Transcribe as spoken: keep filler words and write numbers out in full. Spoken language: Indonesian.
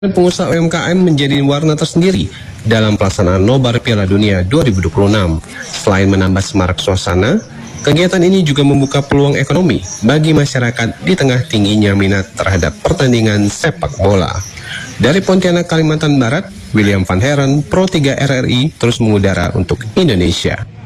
Pengusaha U M K M menjadi warna tersendiri dalam pelaksanaan Nobar Piala Dunia dua ribu dua puluh enam. Selain menambah semarak suasana, kegiatan ini juga membuka peluang ekonomi bagi masyarakat di tengah tingginya minat terhadap pertandingan sepak bola. Dari Pontianak, Kalimantan Barat, William Van Heren, Pro tiga R R I terus mengudara untuk Indonesia.